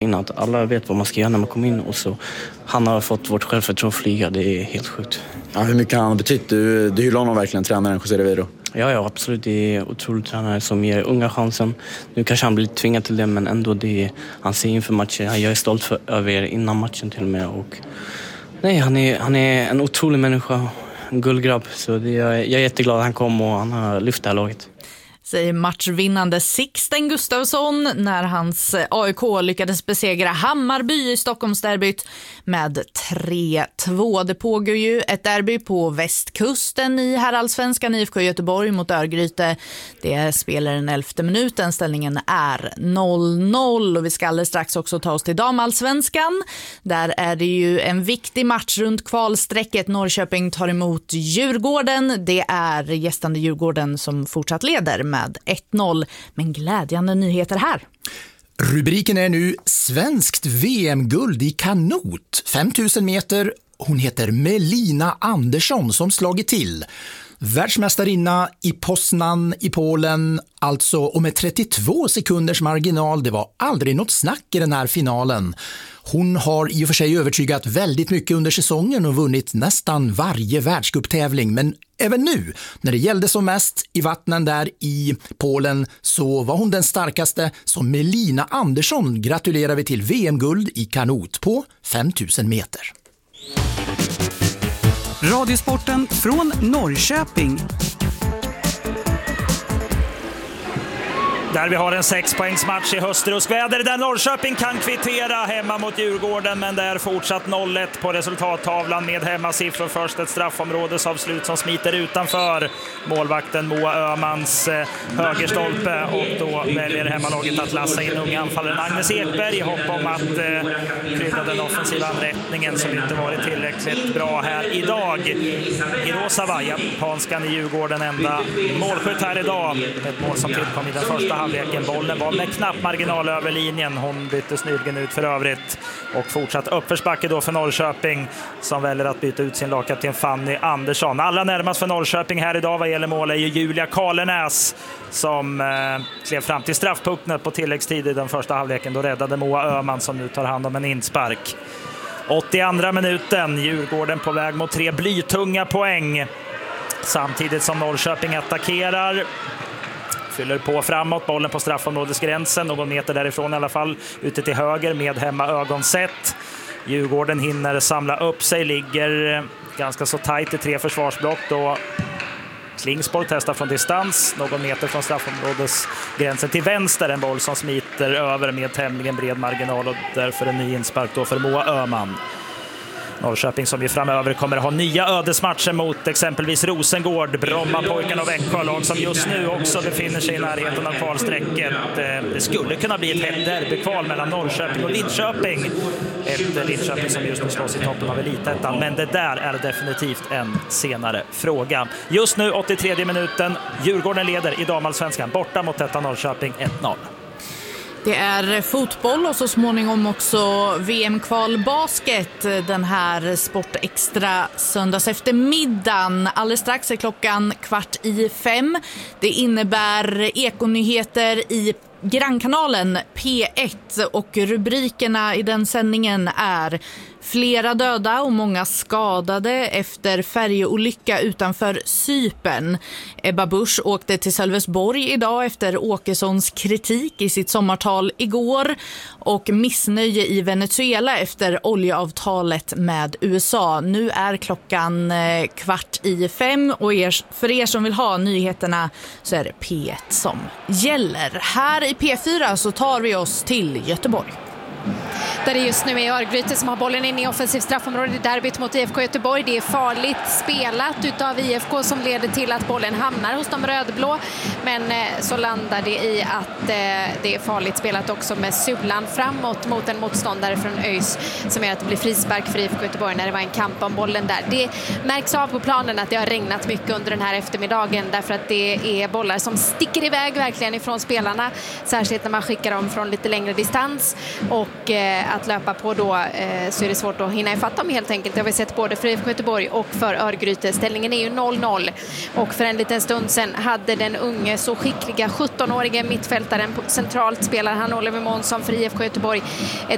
in, att alla vet vad man ska göra när man kommer in, och så han har fått vårt självförtroende att flyga. Det är helt sjukt. Ja, hur mycket han har betytt? Du hyllar honom verkligen, tränaren José Rivero. Ja, absolut. Det är otroligt tränare som ger unga chansen. Nu kanske han blir tvingad till det, men ändå han ser inför matchen. Jag är stolt över er innan matchen till och med. Och, nej, han är en otrolig människa, en guldgrabb. Så jag är jätteglad att han kom och han har lyft det här laget. Säger matchvinnande Sixten Gustafsson när hans AIK lyckades besegra Hammarby i Stockholmsderbyt med 3-2. Det pågår ju ett derby på västkusten i herrallsvenskan, IFK Göteborg mot Örgryte. Det spelar den 11:e minuten. Ställningen är 0-0 och vi ska alldeles strax också ta oss till damallsvenskan. Där är det ju en viktig match runt kvalsträcket. Norrköping tar emot Djurgården. Det är gästande Djurgården som fortsatt leder med 1-0, men glädjande nyheter här. Rubriken är nu svenskt VM-guld i kanot. 5000 meter. Hon heter Melina Andersson som slagit till. Världsmästarinna i Poznan i Polen, alltså, och med 32 sekunders marginal. Det var aldrig något snack i den här finalen. Hon har i och för sig övertygat väldigt mycket under säsongen och vunnit nästan varje världscuptävling, men även nu, när det gällde som mest i vattnen där i Polen, så var hon den starkaste. Så Melina Andersson gratulerar vi till VM-guld i kanot på 5000 meter. Radiosporten från Norrköping. Där vi har en 6-poängsmatch i höstruskväder där Norrköping kan kvittera hemma mot Djurgården, men det är fortsatt 0-1 på resultattavlan med hemmasiffror. Först ett straffområdesavslut som smiter utanför målvakten Moa Öhmans högerstolpe, och då väljer hemmalaget att lassa in unga anfallaren Agnes Ekberg i hopp om att krydda den offensiva anrättningen som inte varit tillräckligt bra här idag. Hirosawa, japanskan i Djurgården, enda målskytt här idag. Ett mål som tillkom i den första halvleken. Bollen var med knapp marginal över linjen. Hon byttes nyligen ut för övrigt. Och fortsatt uppförsbacke då för Norrköping som väljer att byta ut sin lagkapten Fanny Andersson. Allra närmast för Norrköping här idag vad gäller mål är ju Julia Karlenäs som klev fram till straffpunkten på tilläggstid i den första halvleken. Då räddade Moa Öhman som nu tar hand om en inspark. 82 minuten. Djurgården på väg mot 3 blytunga poäng. Samtidigt som Norrköping attackerar. Fyller på framåt, bollen på straffområdesgränsen, någon meter därifrån i alla fall, ute till höger med hemma ögonsätt. Djurgården hinner samla upp sig, ligger ganska så tajt i 3 försvarsblock då Klingsborg testar från distans, någon meter från straffområdesgränsen till vänster, en boll som smiter över med tämligen bred marginal och därför en ny inspark då för Moa Öhman. Norrköping som ju framöver kommer att ha nya ödesmatcher mot exempelvis Rosengård, Brommapojkarna och Växjö, lag som just nu också befinner sig i närheten av kvalsträcket. Det skulle kunna bli ett hett derbykval mellan Norrköping och Linköping. Ett Linköping som just nu slås i toppen av elitettan, men det där är definitivt en senare fråga. Just nu 83 minuten, Djurgården leder i damallsvenskan borta mot detta Norrköping 1-0. Det är fotboll och så småningom också VM-kvalbasket den här Sportextra söndags eftermiddagen. Alldeles strax är klockan 4:45. Det innebär ekonyheter i Grannkanalen P1 och rubrikerna i den sändningen är: flera döda och många skadade efter färjeolycka utanför Cypern. Ebba Busch åkte till Sölvesborg idag efter Åkessons kritik i sitt sommartal igår. Och missnöje i Venezuela efter oljeavtalet med USA. Nu är klockan 4:45 och för er som vill ha nyheterna så är det P1 som gäller. Här i P4 så tar vi oss till Göteborg. Där det just nu är Örgryte som har bollen in i offensiv straffområde i derbyt mot IFK Göteborg. Det är farligt spelat utav IFK som leder till att bollen hamnar hos de rödblå. Men så landar det i att det är farligt spelat också med sulan framåt mot en motståndare från ÖIS som gör att det blir frispark för IFK Göteborg när det var en kamp om bollen där. Det märks av på planen att det har regnat mycket under den här eftermiddagen därför att det är bollar som sticker iväg verkligen ifrån spelarna. Särskilt när man skickar dem från lite längre distans och att löpa på då så är det svårt att hinna ifatt dem helt enkelt. Det har vi sett både för IFK Göteborg och för Örgryte. Ställningen är ju 0-0 och för en liten stund sedan hade den unge så skickliga 17-årige mittfältaren centralt spelar han Oliver Månsson för IFK Göteborg